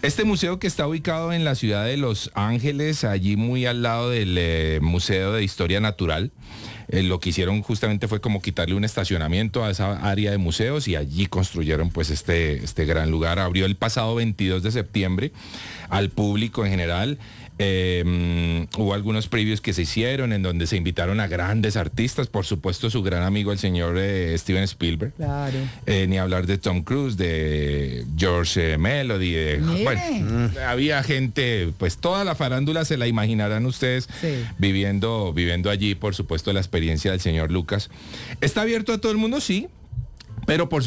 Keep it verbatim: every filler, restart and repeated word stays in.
Este museo, que está ubicado en la ciudad de Los Ángeles, allí muy al lado del eh, Museo de Historia Natural, eh, lo que hicieron justamente fue como quitarle un estacionamiento a esa área de museos, y allí construyeron pues este, este gran lugar. Abrió el pasado veintidós de septiembre al público en general. Eh, hubo algunos previews que se hicieron en donde se invitaron a grandes artistas, por supuesto su gran amigo el señor eh, Steven Spielberg, Claro. eh, ni hablar de Tom Cruise, de George eh, Melody, de, Mire. bueno, había gente, pues toda la farándula se la imaginarán ustedes, Sí. viviendo, viviendo allí, por supuesto, la experiencia del señor Lucas. ¿Está abierto a todo el mundo? Sí, pero por